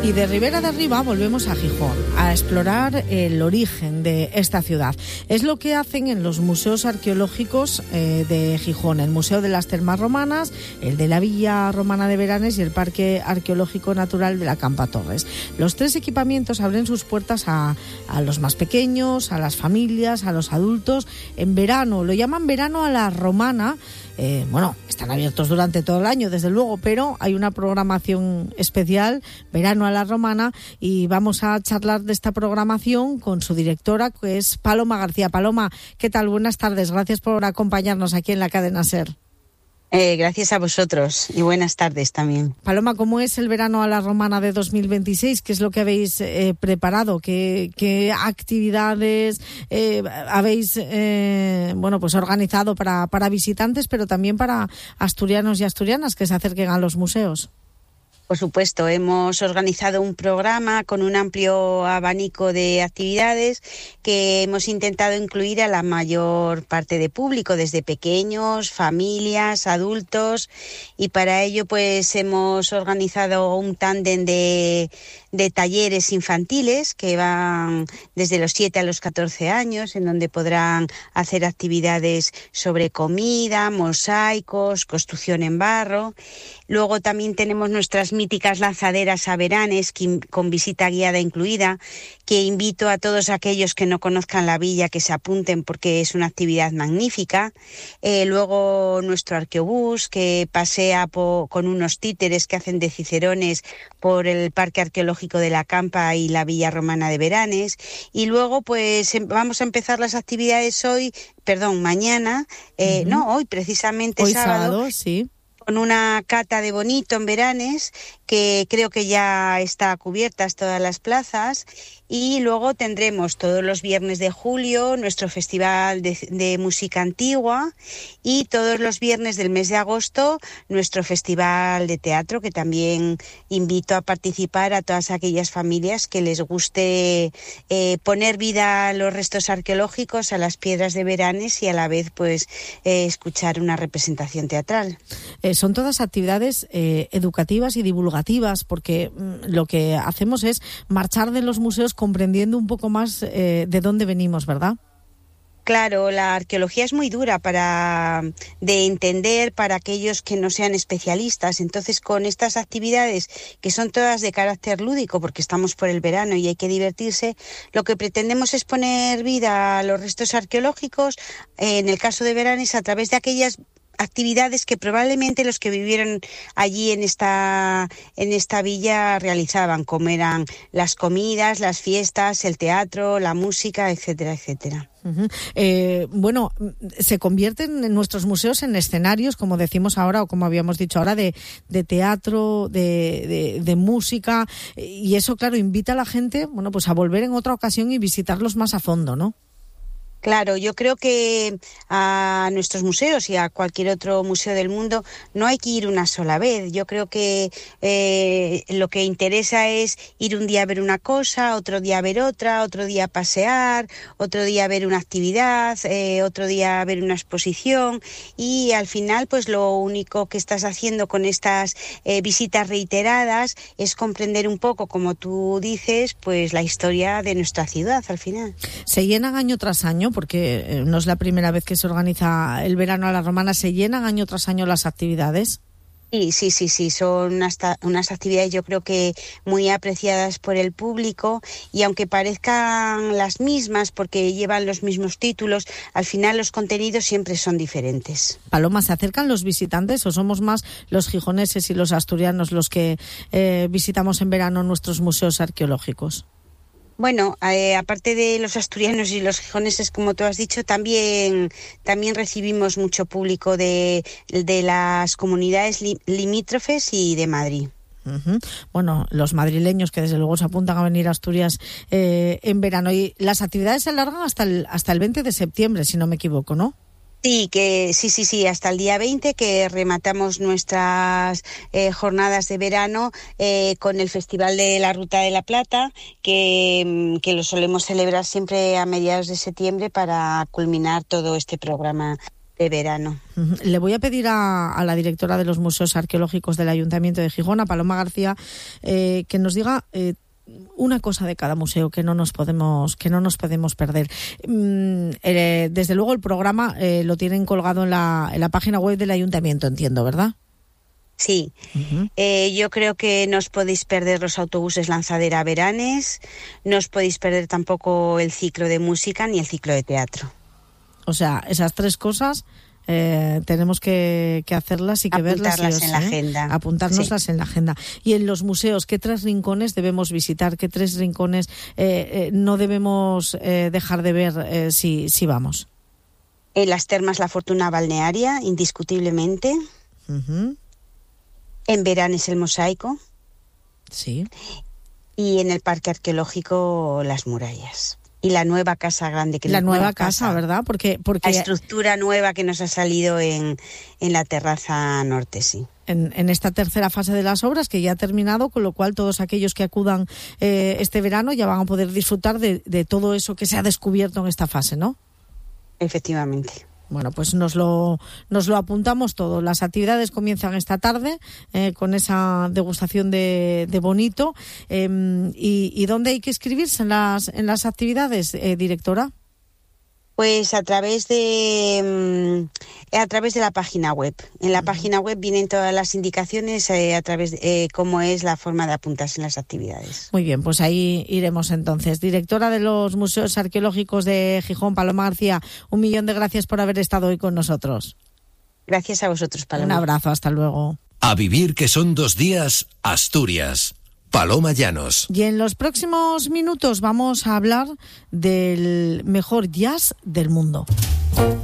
Y de Ribera de Arriba volvemos a Gijón, a explorar el origen de esta ciudad. Es lo que hacen en los museos arqueológicos de Gijón, el Museo de las Termas Romanas, el de la Villa Romana de Beranes y el Parque Arqueológico Natural de la Campa Torres. Los tres equipamientos abren sus puertas a los más pequeños, a las familias, a los adultos. En verano, lo llaman verano a la romana. Están abiertos durante todo el año, desde luego, pero hay una programación especial, Verano a la Romana, y vamos a charlar de esta programación con su directora, que es Paloma García. Paloma, ¿qué tal? Buenas tardes, gracias por acompañarnos aquí en la cadena SER. Gracias a vosotros y buenas tardes también. Paloma, ¿cómo es el Verano a la Romana de 2026? ¿Qué es lo que habéis preparado? ¿Qué actividades habéis organizado para visitantes, pero también para asturianos y asturianas que se acerquen a los museos? Por supuesto, hemos organizado un programa con un amplio abanico de actividades que hemos intentado incluir a la mayor parte de público, desde pequeños, familias, adultos, y para ello pues hemos organizado un tándem de talleres infantiles que van desde los 7 a los 14 años, en donde podrán hacer actividades sobre comida, mosaicos, construcción en barro. Luego también tenemos nuestras míticas lanzaderas a Beranes, con visita guiada incluida, que invito a todos aquellos que no conozcan la villa que se apunten porque es una actividad magnífica. Luego nuestro arqueobús, que pasea con unos títeres que hacen de cicerones por el Parque Arqueológico de la Campa y la Villa Romana de Beranes. Y luego pues vamos a empezar las actividades mañana, hoy precisamente hoy sábado, sí. Con una cata de bonito en Beranes, que creo que ya está cubiertas todas las plazas. Y luego tendremos todos los viernes de julio nuestro festival de música antigua, y todos los viernes del mes de agosto nuestro festival de teatro, que también invito a participar a todas aquellas familias que les guste poner vida a los restos arqueológicos, a las piedras de Beranes, y a la vez pues escuchar una representación teatral. Son todas actividades educativas y divulgativas, porque lo que hacemos es marchar de los museos comprendiendo un poco más de dónde venimos, ¿verdad? Claro, la arqueología es muy dura de entender para aquellos que no sean especialistas. Entonces, con estas actividades, que son todas de carácter lúdico, porque estamos por el verano y hay que divertirse, lo que pretendemos es poner vida a los restos arqueológicos, en el caso de Beranes, a través de aquellas actividades que probablemente los que vivieron allí en esta villa realizaban, como eran las comidas, las fiestas, el teatro, la música, etcétera, etcétera. Uh-huh. Se convierten en nuestros museos en escenarios, como decimos ahora, o como habíamos dicho ahora, de teatro, de música, y eso, claro, invita a la gente, pues a volver en otra ocasión y visitarlos más a fondo, ¿no? Claro, yo creo que a nuestros museos y a cualquier otro museo del mundo no hay que ir una sola vez. Yo creo que lo que interesa es ir un día a ver una cosa, otro día a ver otra, otro día a pasear, otro día a ver una actividad, otro día a ver una exposición, y al final pues lo único que estás haciendo con estas visitas reiteradas es comprender un poco, como tú dices, pues la historia de nuestra ciudad al final. Se llenan año tras año, porque no es la primera vez que se organiza el Verano a la Romana. ¿Se llenan año tras año las actividades? Sí, son unas actividades, yo creo que muy apreciadas por el público, y aunque parezcan las mismas porque llevan los mismos títulos, al final los contenidos siempre son diferentes. Paloma, ¿se acercan los visitantes o somos más los gijoneses y los asturianos los que visitamos en verano nuestros museos arqueológicos? Bueno, aparte de los asturianos y los gijoneses, como tú has dicho, también recibimos mucho público de las comunidades limítrofes y de Madrid. Uh-huh. Bueno, los madrileños que desde luego se apuntan a venir a Asturias en verano. Y las actividades se alargan hasta el 20 de septiembre, si no me equivoco, ¿no? Sí, hasta el día 20, que rematamos nuestras jornadas de verano con el Festival de la Ruta de la Plata, que lo solemos celebrar siempre a mediados de septiembre para culminar todo este programa de verano. Le voy a pedir a la directora de los museos arqueológicos del Ayuntamiento de Gijón, a Paloma García, que nos diga una cosa de cada museo que no nos podemos perder. Desde luego el programa lo tienen colgado en la página web del Ayuntamiento, entiendo, ¿verdad? Sí, yo creo que no os podéis perder los autobuses lanzadera veranes, no os podéis perder tampoco el ciclo de música ni el ciclo de teatro. O sea, esas tres cosas tenemos que hacerlas y que verlas en la agenda. Apuntárnoslas en la agenda. Y en los museos, ¿qué 3 rincones debemos visitar? ¿Qué 3 rincones no debemos dejar de ver si vamos? En las termas La Fortuna Balnearia, indiscutiblemente. En Veranes el Mosaico. Sí. Y en el Parque Arqueológico Las Murallas. Y la nueva casa grande que la nueva casa, ¿verdad? Porque la estructura nueva que nos ha salido en la terraza norte, sí. En esta tercera fase de las obras que ya ha terminado, con lo cual todos aquellos que acudan este verano ya van a poder disfrutar de todo eso que se ha descubierto en esta fase, ¿no? Efectivamente. Bueno, pues nos lo apuntamos todo. Las actividades comienzan esta tarde con esa degustación de bonito. ¿Y dónde hay que inscribirse en las actividades, directora? Pues a través de la página web. En la página web vienen todas las indicaciones a través de cómo es la forma de apuntarse en las actividades. Muy bien, pues ahí iremos entonces. Directora de los Museos Arqueológicos de Gijón, Paloma García, 1.000.000 de gracias por haber estado hoy con nosotros. Gracias a vosotros, Paloma. Un abrazo, hasta luego. A vivir que son 2 días, Asturias. Paloma Llanos. Y en los próximos minutos vamos a hablar del mejor jazz del mundo.